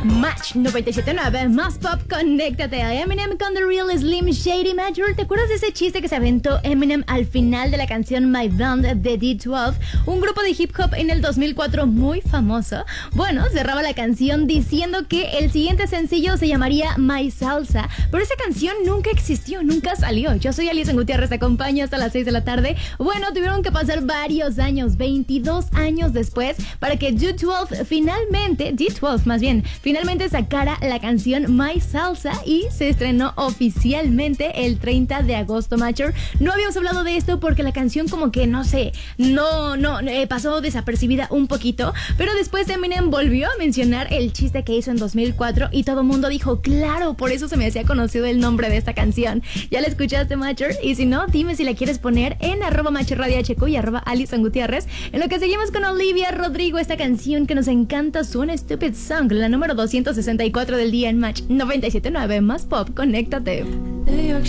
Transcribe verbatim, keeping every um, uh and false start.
Match noventa y siete punto nueve, más pop, conéctate a Eminem con The Real Slim Shady Major. ¿Te acuerdas de ese chiste que se aventó Eminem al final de la canción My Band de D doce, un grupo de hip hop en el dos mil cuatro muy famoso? Bueno, cerraba la canción diciendo que el siguiente sencillo se llamaría My Salsa, pero esa canción nunca existió, nunca salió. Yo soy Alison Gutiérrez, te acompaño hasta las seis de la tarde. Bueno, tuvieron que pasar varios años, veintidós años después, para que D doce finalmente, D doce más bien, finalmente sacara la canción My Salsa y se estrenó oficialmente el treinta de agosto, Major. No habíamos hablado de esto porque la canción como que, no sé, no, no, eh, pasó desapercibida un poquito, pero después Eminem volvió a mencionar el chiste que hizo en dos mil cuatro y todo el mundo dijo, claro, por eso se me hacía conocido el nombre de esta canción. ¿Ya la escuchaste, Major? Y si no, dime si la quieres poner en arroba Major Radio H Q y arroba Alison Gutiérrez. En lo que seguimos con Olivia Rodrigo, esta canción que nos encanta, suena Stupid Song, la número doscientos sesenta y cuatro del día en Match noventa y siete punto nueve, más pop, conéctate.